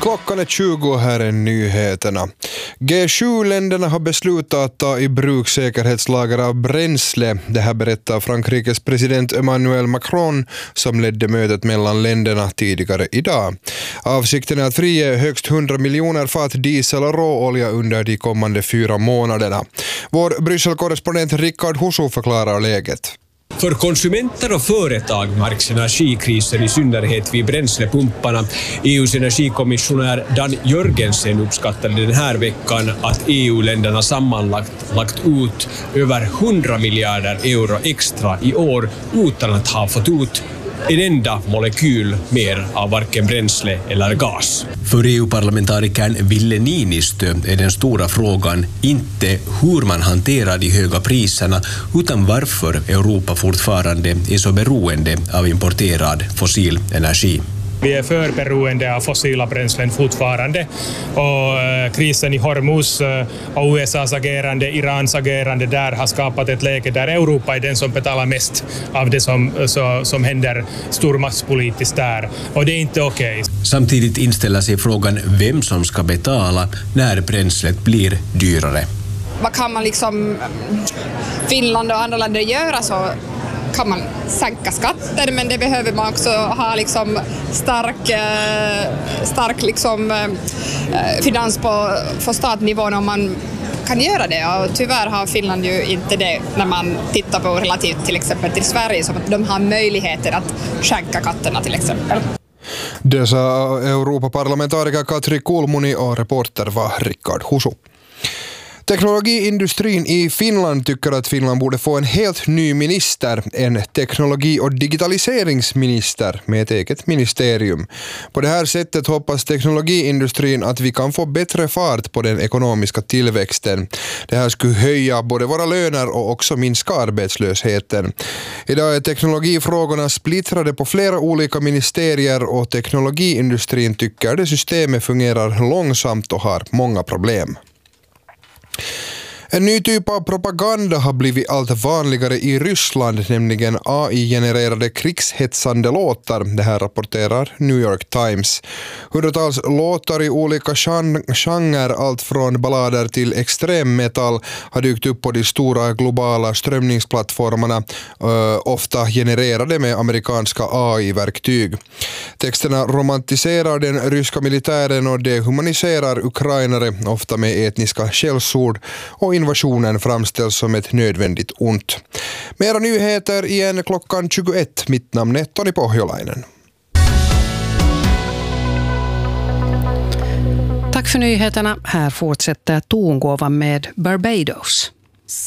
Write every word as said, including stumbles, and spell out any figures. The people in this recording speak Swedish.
Klockan är tjugo, här är nyheterna. G sju-länderna har beslutat att ta i bruk säkerhetslager av bränsle. Det här berättar Frankrikes president Emmanuel Macron som ledde mötet mellan länderna tidigare idag. Avsikten är att frige högst hundra miljoner fat diesel och råolja under de kommande fyra månaderna. Vår Bryssel-korrespondent Rickard Husu förklarar läget. För konsumenter och företag märks energikrisen i synnerhet vid bränslepumparna. E U:s energikommissionär Dan Jörgensen uppskattade den här veckan att E U-länderna sammanlagt lagt ut över hundra miljarder euro extra i år utan att ha fått ut en enda molekyl mer av varken bränsle eller gas. För E U-parlamentarikern Ville Niinistö är den stora frågan inte hur man hanterar de höga priserna utan varför Europa fortfarande är så beroende av importerad fossil energi. Vi är för beroende av fossila bränslen fortfarande och krisen i Hormuz och U S A:s agerande, Irans agerande där har skapat ett läge där Europa är den som betalar mest av det som, så, som händer stormaktspolitiskt där, och det är inte okej. Okay. Samtidigt inställer sig frågan vem som ska betala när bränslet blir dyrare. Vad kan man liksom Finland och andra länder göra, så kan man sänka skatter, men det behöver man också ha liksom stark, stark liksom, finans på, på statnivån om man kan göra det. Och tyvärr har Finland ju inte det när man tittar på relativt till exempel till Sverige, som att de har möjligheter att skänka skatterna till exempel. Det sa Europaparlamentariker Katri Kulmuni och reporter var Rickard Husu. Teknologiindustrin i Finland tycker att Finland borde få en helt ny minister, en teknologi- och digitaliseringsminister med ett eget ministerium. På det här sättet hoppas teknologiindustrin att vi kan få bättre fart på den ekonomiska tillväxten. Det här skulle höja både våra löner och också minska arbetslösheten. Idag är teknologifrågorna splittrade på flera olika ministerier och teknologiindustrin tycker att systemet fungerar långsamt och har många problem. En ny typ av propaganda har blivit allt vanligare i Ryssland, nämligen A I-genererade krigshetsande låtar. Det här rapporterar New York Times. Hundratals låtar i olika genrer, allt från ballader till extremmetall, har dykt upp på de stora globala strömningsplattformarna, ofta genererade med amerikanska A I-verktyg. Texterna romantiserar den ryska militären och dehumaniserar ukrainare, ofta med etniska skällsord, och invasionen framställs som ett nödvändigt ont. Mera nyheter igen klockan tjugoett. Mitt namn är Toni Pohjolainen. Tack för nyheterna. Här fortsätter tongåvan med Barbados.